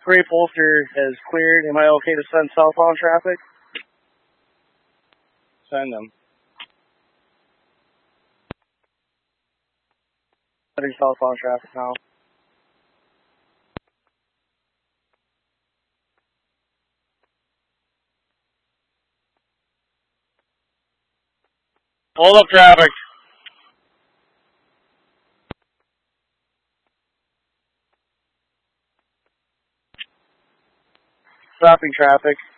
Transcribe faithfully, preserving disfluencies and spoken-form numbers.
Great Bolster has cleared. Am I okay to send southbound traffic? Send them. Sending southbound traffic now. Hold up traffic. Stopping traffic.